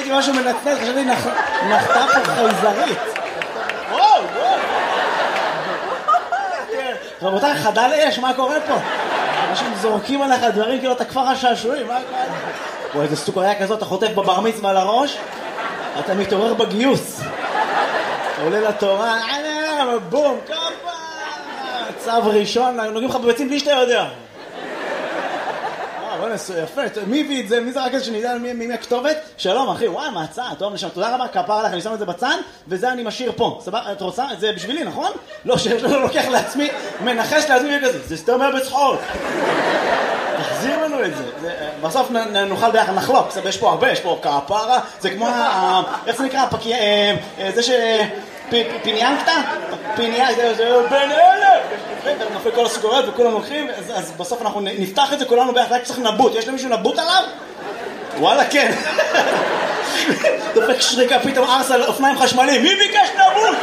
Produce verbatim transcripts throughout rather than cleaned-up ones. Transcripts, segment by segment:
ראיתי משהו מנצנץ, חשבתי נחתה פה חייזרית. וואו, וואו. רבותיי, חדל אש, מה קורה פה? אנשים זורקים עליך דברים כאילו אתה כפר השעשועים, מה קורה? וואי, איזה סוכריה כזאת, אתה חוטף בבר מצווה על הראש, אתה מתעורר בגיוס. אתה עולה לתורה, בום, כפה, צו ראשון, נוגעים לך בביצים בלי שאתה יודע. בוא נעשו, יפה, מי הביא את זה? מי זה רק איזה שנדע מי הכתובת? שלום אחי, וואי, מהצעה, טוב נשם, תודה רבה, כפר עליך, אני שם את זה בצד, וזה אני משאיר פה. סבבה, את רוצה? זה בשבילי, נכון? לא, שיש לנו לוקח לעצמי, מנחש לעצמי וכזה, זה סתם היה בצחוק. תחזיר לנו את זה. בסוף נוכל ביחד נחלוק, יש פה הרבה, יש פה כפרה, זה כמו, איך זה נקרא? זה ש... פיניאנקטה? פיניאנקטה, זה בן אלף! ונפל כל הסוכריות וכולם לוקחים, אז בסוף אנחנו נפתח את זה כולנו ביחד, רק צריך נבוט. יש למישהו נבוט עליו? וואלה, כן. דופק שריקה, פתאום ארס על אופניים חשמליים. מי ביקש נבוט?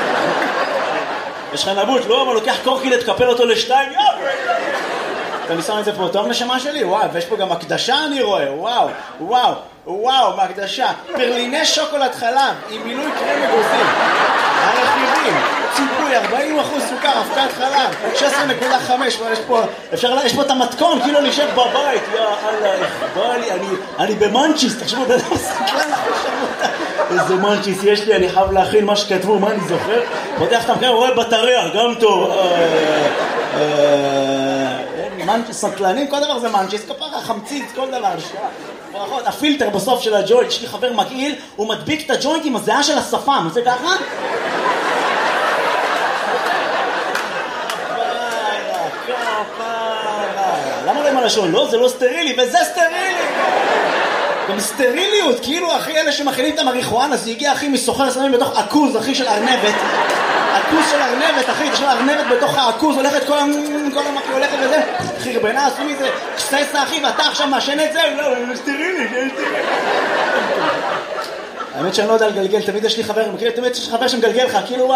יש לך נבוט, לא? אבל לוקח קורקילט, תקפל אותו לשתיים, יאו! אתה שם את זה פה טוב נשמה שלי? וואו, ויש פה גם הקדשה אני רואה, וואו, וואו, וואו, מהקדשה. פרליני שוקולד חלב עם מילוי קרם אגוזים. הרכיבים, ציפוי, ארבעים אחוז סוכר, אבקת חלב, שש עשרה נקודה חמש, יש פה, אפשר, יש פה את המתכון, כאילו נשב בבית, יא אללה, בא לי, אני, אני במנצ'יס, תחשבו, בן אדם סקלן, איזה מנצ'יס יש לי, אני חייב להכין מה שכתבו, מה אני זוכר? פותח את המקרה, רואה בטריה, גם טוב, סקלנים, כל דבר זה מנצ'יס, כפרה, חמצית, כל דבר, ברכות, הפילטר בסוף של הג'וינט, יש לי חבר מגעיל, הוא מדביק את הג'וינט עם הזיעה של השפם, עושה ככה? למה לא עם הלשון? לא, זה לא סטרילי, וזה סטרילי! גם סטריליות, כאילו אחי אלה שמכינים את המריחואנה, זה הגיע אחי מסוחר סמים בתוך עכוז, אחי של ארנבת. עכוז של ארנבת, אחי, יש לו ארנבת בתוך העכוז, הולכת כל המקי, הולכת וזה. חרבנה, עשו מזה, קססה אחי, ואתה עכשיו מאשן את זה? לא, זה סטרילי, זה סטרילי. האמת שאני לא יודע לגלגל, תמיד יש לי חבר, תמיד יש לי חבר שמגלגל לך, כאילו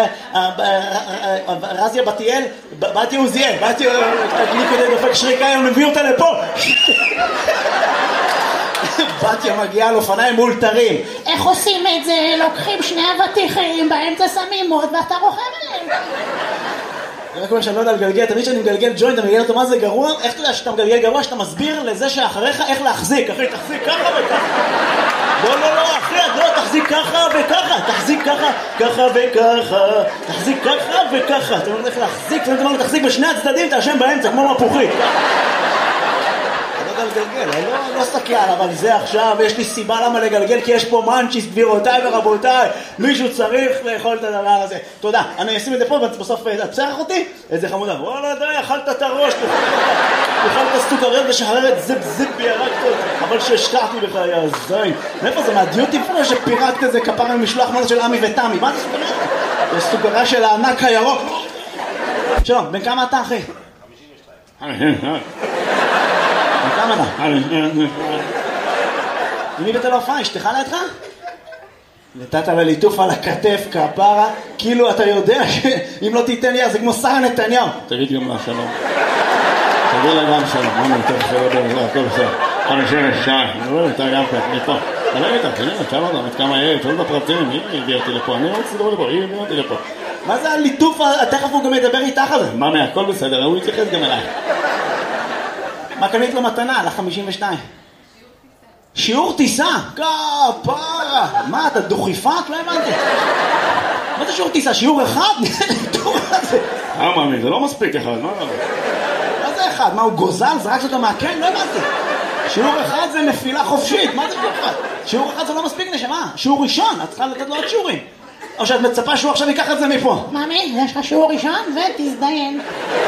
רזיה בתיאל, באתי עוזיאל, באתי ניקודי דופק שריקה, הם מביא אותה לפה. בתיה מגיעה על אופניים מאולתרים. איך עושים את זה? לוקחים שני אבטיחים, באמצע שמים מוד ואתה רוכב עליהם. אני רק אומר שאני לא יודע לגלגל, תמיד שאני מגלגל ג'וינט, אתה מגלגל אותו מה זה גרוע? איך אתה יודע שאתה מגלגל גרוע? שאתה מסביר לזה שאחריך איך להחזיק. אחי, תחזיק ככה וככה. לא, לא, לא, אחי, לא, תחזיק ככה וככה. תחזיק ככה, ככה וככה. תחזיק ככה וככה. אתה אומר איך להחזיק, אתה אומר תחזיק בשני הצדדים, תאשם באמצע, כמו מפוחית. לגלגל, אני לא, לא סקלן, אבל זה עכשיו, יש לי סיבה למה לגלגל, כי יש פה מנצ'יס, גבירותיי ורבותיי, מישהו צריך לאכול את הדבר הזה. תודה, אני אשים את זה פה, בסוף, את צרח אותי? איזה חמודה, וואלה די, אכלת את הראש, אכלת סוכריות ושחררת זיפ זיפ בירקת, אבל שהשקעתי בך, יא זין. מאיפה זה, מהדיוטי פרו שפירקת איזה כפרה ממשלוח מנות של עמי ותמי, מה זה סוכריה? זה סוכריה של הענק הירוק. שלום, בן כמה אתה אחי? חמישים ושתיים. כמה אתה? מי בתל ההופעה? אשתך לידך? נתת לליטוף על הכתף כפרה, כאילו אתה יודע שאם לא תיתן לי אז זה כמו שרה נתניהו. תגיד גם לה שלום. תגיד לה גם שלום. מה נתן שלום? הכל בסדר. חמישים ושתיים. אני רואה אותה גם כך, מפה. תגיד איתה, תגיד לה, תשאל אותה, מת כמה יהיה, תשאל את הפרטים, היא הביאה אותי לפה, אני רוצה לדבר לפה, היא הביאה אותי לפה. מה זה הליטוף? תכף הוא גם ידבר איתך על זה. מה מה, הכל בסדר, הוא יתייחס גם אליי. מה קנית לו מתנה? ל-חמישים ושתיים. שיעור טיסה? כפרה! מה, אתה דוכיפת? לא הבנתי. מה זה שיעור טיסה? שיעור אחד? אה, מאמי, זה לא מספיק אחד, מה? מה זה אחד? מה, הוא גוזל? זרקת אותו מהקן? לא הבנתי. שיעור אחד זה נפילה חופשית. מה זה ככה? שיעור אחד זה לא מספיק נשמה. שיעור ראשון, את צריכה לתת לו עוד שיעורים. או שאת מצפה שהוא עכשיו ייקח את זה מפה. מאמי, יש לך שיעור ראשון ותזדיין.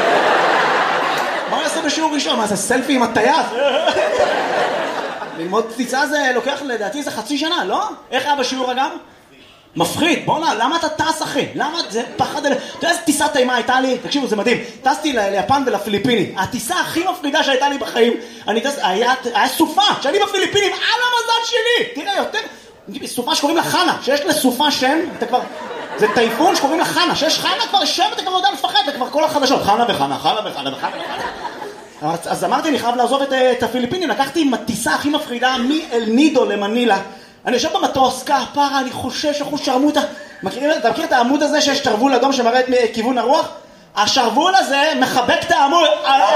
מה הוא יעשה בשיעור ראשון? מה זה סלפי עם הטייס? ללמוד טיסה זה לוקח לדעתי זה חצי שנה, לא? איך היה בשיעור אגב? מפחיד, בוא נע, למה אתה טס אחי? למה זה פחד אלה? אתה יודע איזה טיסה טעימה הייתה לי? תקשיבו, זה מדהים. טסתי ליפן ולפיליפינים. הטיסה הכי מפחידה שהייתה לי בחיים, אני טס, היה, היה סופה, שאני בפיליפינים, על המזל שלי! תראה, יותר, סופה שקוראים לה חנה, שיש לסופה שם, אתה כבר, זה טייפון שקוראים לה חנה, שיש חנה כבר שם, אתה כבר לא יודע לפחד, זה כבר כל החדשות, חנה וחנה, חנה וחנה וחנה וחנה. אז אמרתי, אני חייב לעזוב את, את הפיליפינים, לקחתי עם הטיסה הכי מפחידה מאל נידו למנילה, אני יושב במטוס, כפרה, אני חושש, אחוז שרמוטה. מכירים, אתה מכיר את העמוד הזה שיש שרוול אדום שמראה את כיוון הרוח? השרוול הזה מחבק את העמוד.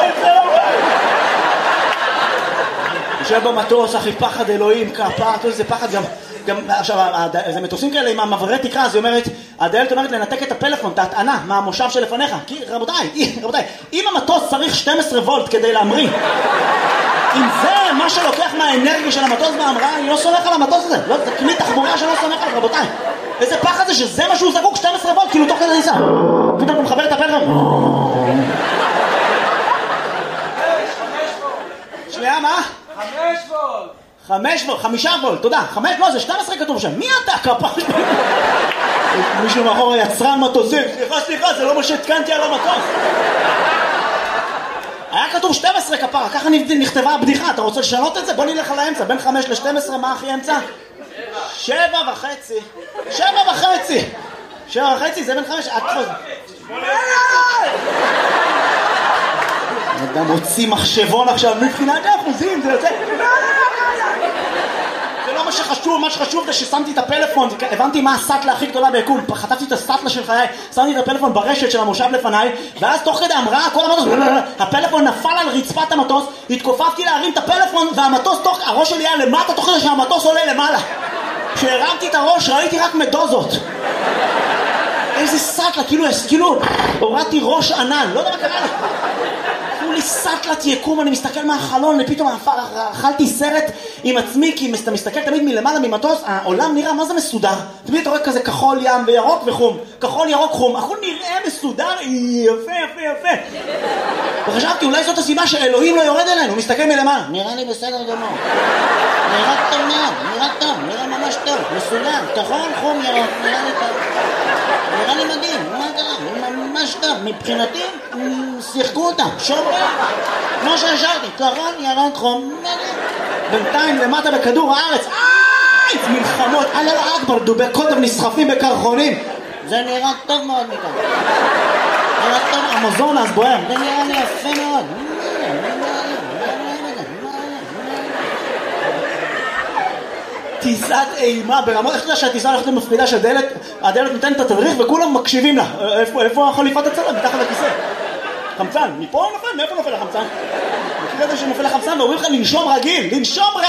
יושב במטוס, אחי, פחד אלוהים, כפרה, זה פחד גם... גם, עכשיו, זה מטוסים כאלה עם המעברי תקרה, אז היא אומרת, הדיילת אומרת לנתק את הפלאפון, את ההטענה, מהמושב שלפניך. כי, רבותיי, רבותיי, אם המטוס צריך שתים עשרה וולט כדי להמריא, אם זה מה שלוקח מהאנרגיה של המטוס בהמראה, אני לא סומך על המטוס הזה. לא, זה כלי תחבורה שלא סומך על, רבותיי. איזה פחד זה שזה מה שהוא זקוק, שתים עשרה וולט, כאילו תוך כדי ניסה. פתאום הוא מחבר את הפלאפון. שנייה, מה? חמש וולט. חמש וולט, חמישה וולט, תודה. חמש, לא, זה שתים עשרה כתוב שם. מי אתה, כפר? מישהו מאחור יצרן מטוסים. סליחה, סליחה, זה לא מה שהתקנתי על המטוס. היה כתוב שתים עשרה כפרה, ככה נכתבה הבדיחה. אתה רוצה לשנות את זה? בוא נלך על האמצע. בין חמש ל-שתים עשרה, מה הכי אמצע? שבע וחצי. שבע וחצי. שבע וחצי, זה בין חמש... אדם הוציא מחשבון עכשיו, מבחינת האחוזים, זה יוצא... זה לא מה שחשוב, מה שחשוב זה ששמתי את הפלאפון, הבנתי מה הסטלה הכי גדולה ביקום, חטפתי את הסטלה של חיי, שמתי את הפלאפון ברשת של המושב לפניי, ואז תוך כדי המראה, כל המטוס, הפלאפון נפל על רצפת המטוס, התכופפתי להרים את הפלאפון, והמטוס, תוך, הראש שלי היה למטה, תוך כדי שהמטוס עולה למעלה. כשהרמתי את הראש, ראיתי רק מדוזות. איזה סטלה, כאילו, כאילו, הורדתי ראש ענן, לא יודע מה קרה לה. לי סטלת יקום, אני מסתכל מהחלון, ופתאום אכלתי סרט עם עצמי, כי אתה מסתכל תמיד מלמעלה ממטוס, העולם נראה מה זה מסודר. תמיד אתה רואה כזה כחול ים וירוק וחום, כחול ירוק חום, הכל נראה מסודר, יפה יפה יפה. וחשבתי, אולי זאת הסיבה שאלוהים לא יורד אלינו, הוא מסתכל מלמעלה. נראה לי בסדר גמור. נראה טוב מאוד, נראה טוב, נראה ממש טוב, מסודר, כחול, חום, ירוק, נראה לי טוב. נראה לי מדהים, מה קרה? ממש טוב, מבחינתי, שיחקו אותה, שומרים, כמו שהשארתי, כחול, ירוק, חום, בינתיים למטה בכדור הארץ, איי, מלחמות, אללה אכבר, דובי קוטב נסחפים בקרחונים, זה נראה טוב מאוד מכאן, נראה טוב, המזונס בוער, זה נראה לי יפה מאוד, טיסת אימה ברמות, איך אתה יודע שהטיסה הולכת למפחידה שהדלת, הדלת נותנת את התדריך וכולם מקשיבים לה. איפה, איפה החליפת הצלם? מתחת לכיסא. חמצן, מפה נופל? מאיפה נופל החמצן? מכיר את זה שנופל החמצן ואומרים לך לנשום רגיל, לנשום רגיל.